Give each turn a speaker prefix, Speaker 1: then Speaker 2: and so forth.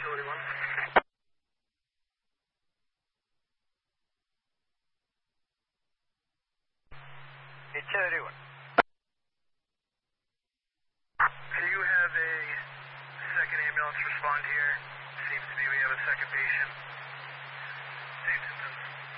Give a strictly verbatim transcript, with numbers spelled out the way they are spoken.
Speaker 1: Facility one.
Speaker 2: Facility one.
Speaker 1: Do you have a second ambulance respond here? Seems to be we have a second patient.